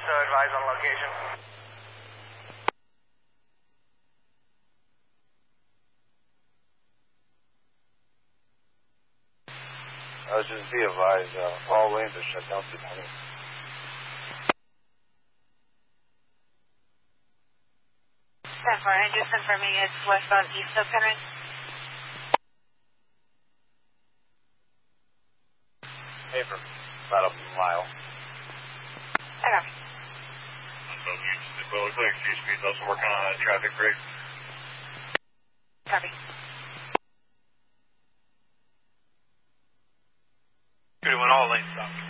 advise on location. Just be advised, all lanes are shut down today. 10-4, just confirming it's westbound east of Penryn. Hey, for about a mile. Okay. Well, looks like CHP's also working on a traffic break. Copy. 31, all lanes stop.